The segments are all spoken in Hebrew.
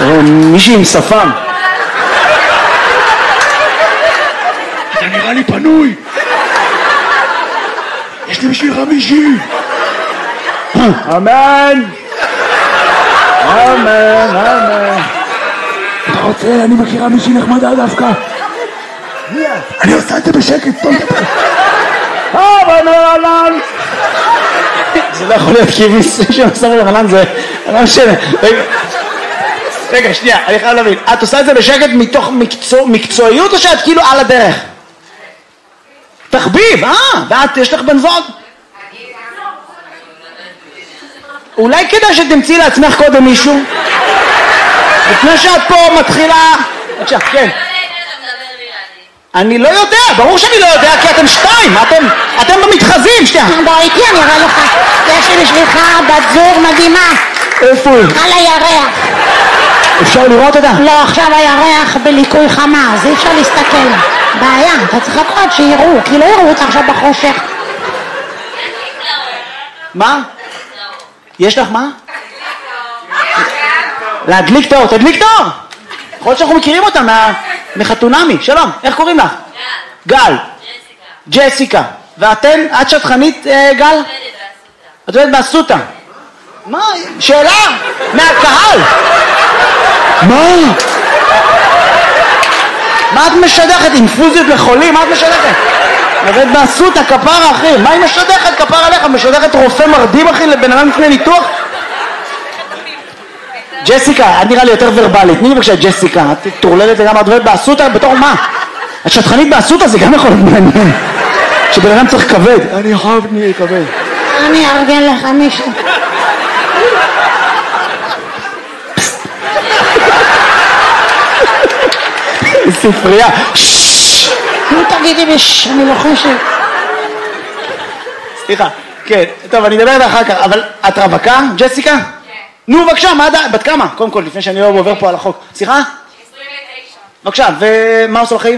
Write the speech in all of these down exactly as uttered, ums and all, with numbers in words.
מישהי עם שפם. אתה נראה לי פנוי. יש לי בשבילך מישהי. אמן. אמן, אמן. אתה רוצה? אני מכירה מישהי נחמדה דווקא. אני עושה את זה בשקט, טוב. אמן, אמן. זה לא יכול להיות כי מישהו שמסתכל למלן זה... לא משנה. רגע, שנייה, אני חייב להבין. את עושה את זה בשקט מתוך מקצועיות או שאת כאילו על הדרך? תחביב, אה, ואת יש לך בן זוג? אולי כדאי שתמצאי לעצמך קודם מישהו? לפני שאת פה מתחילה... בבקשה, כן. אני לא יודע, ברור שאני לא יודע, כי אתם שתיים, אתם, אתם במתחזים, שנייה. בוא איתי, אני אראה לך. יש לי בשבילך בת זוג מדהימה. איפה היא? על הירח. אפשר לראות אותה? לא, עכשיו הירח בליקוי חמה, אז אי אפשר להסתכל. בעיה, אתה צריך לחכות שיראו, כי לא יראו אותה עכשיו בחושך. מה? יש לך מה? להדליק תאור, תדליק תאור! יכול להיות שאנחנו מכירים אותה מחתונמי. שלום, איך קוראים לך? גל. גל. ג'סיקה. ג'סיקה. ואתן, את שטחנית, גל? את עובדת באסותא. מה? שאלה? מהקהל. מה? מה את משדכת? אינפוזיות לחולים? מה את משדכת? עובדת באסותא, כפרה אחי. מה היא משדכת? כפרה עליך. משדכת רופא מרדים אחי לבן אדם לפני ניתוח? ג'סיקה, את נראה לי יותר ורבלית. תני לי בבקשה ג'סיקה, את תורללת לגמרי, את עובדת באסותא בתור מה? את שטחנית באסותא, זה גם יכול להיות מעניין. שבן אדם צריך כבד. אני חייב נהיה כבד. אני ארגן לך מישהו. ספרייה. נו תגידי בש, אני לוחשת. סליחה, כן, טוב, אני אדבר עליה אחר כך, אבל את רווקה, ג'סיקה? כן. נו, בבקשה, מה עדיין? בת כמה? קודם כל, לפני שאני לא עובר פה על החוק. סליחה? עשרים ותשע. בבקשה, ומה עושה לחיים?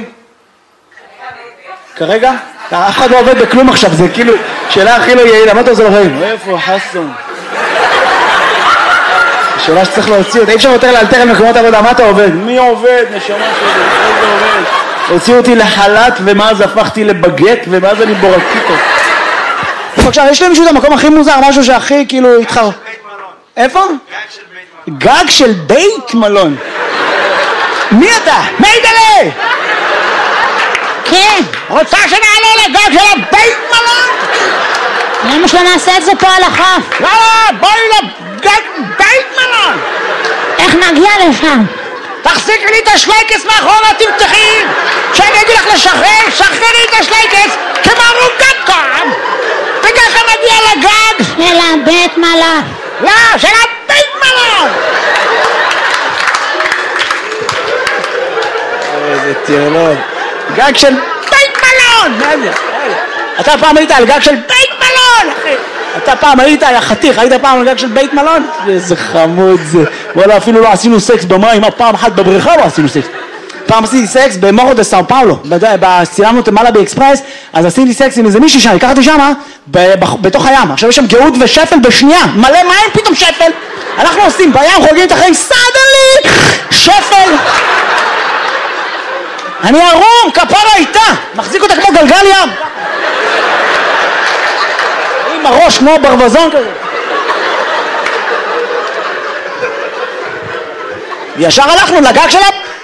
כרגע? אף אחד לא עובד בכלום עכשיו, זה כאילו שאלה הכי לא יעילה, מה אתה עושה לחיים? איפה חסון? שאלה שצריך להוציא אותה, אי אפשר יותר לאלתר על מקומות עבודה, מה אתה עובד? מי עובד? נשמה שלי, איזה עובד? הוציאו אותי לחל"ת ומאז הפכתי לבגט ומאז אני בורקיטו. בבקשה, יש לי מישהו את המקום הכי מוזר, משהו שהכי כאילו התחר... איפה? גג של בית מלון. מי אתה? מיידלה! כן. רוצה שנעלה לגג של הבית מלון? למה שלא נעשה את זה פה על החוף? לא, בואי לגג בית מלון! איך נגיע לשם? תחזיקי לי את השלייקס מאחורה, תמתחי! כשאני אגיד לך לשחרר, שחררי את השלייקס כמו רוגת קורם! וככה נגיע לגג של הבית מלון. לא, של הבית מלון! איזה טירלון. גג של בית מלון! מה זה? אתה פעם היית על גג של בית מלון, אחי! אתה פעם היית, היה חתיך, היית פעם על גג של בית מלון? איזה חמוד זה. וואלה, אפילו לא עשינו סקס במים, פעם אחת בבריכה לא עשינו סקס. פעם עשיתי סקס במורו דה סאו פאולו, צילמנו את מלאבי אקספרס, אז עשיתי סקס עם איזה מישהי שם, לקחתי שמה, בתוך הים. עכשיו יש שם גאות ושפל בשנייה, מלא מים, פתאום שפל. אנחנו עושים בים, חוגגים את החיים, סדלי, שפל. אני ערום, כפרה איתה, מחזיק אותה כמו גלגל ים. עם הראש כמו ברווזון כזה. ישר הלכנו לגג שלה.